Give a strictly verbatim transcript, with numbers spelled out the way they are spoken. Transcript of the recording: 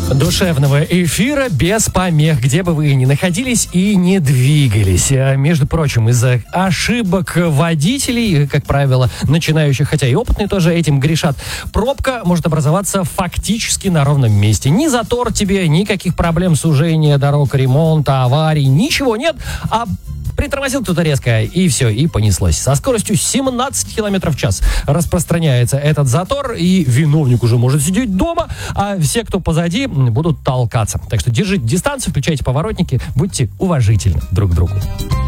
Душевного эфира без помех, где бы вы ни находились и не двигались. Между прочим, из-за ошибок водителей, как правило, начинающих, хотя и опытные тоже этим грешат, пробка может образоваться фактически на ровном месте. Ни затор тебе, никаких проблем сужения дорог, ремонта, аварий, ничего нет, а притормозил кто-то резко, и все, и понеслось. Со скоростью семнадцать километров в час распространяется этот затор, и виновник уже может сидеть дома, а все, кто позади, будут толкаться. Так что держите дистанцию, включайте поворотники, будьте уважительны друг к другу.